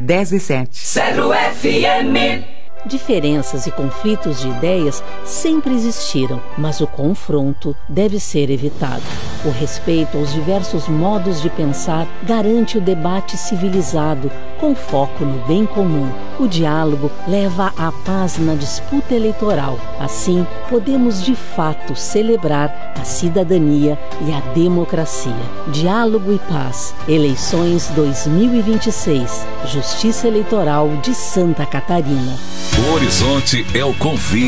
10:07. 0 FM. Diferenças e conflitos de ideias sempre existiram, mas o confronto deve ser evitado. O respeito aos diversos modos de pensar garante o debate civilizado, com foco no bem comum. O diálogo leva à paz na disputa eleitoral. Assim, podemos de fato celebrar a cidadania e a democracia. Diálogo e paz. Eleições 2026. Justiça Eleitoral de Santa Catarina. O Horizonte é o convite.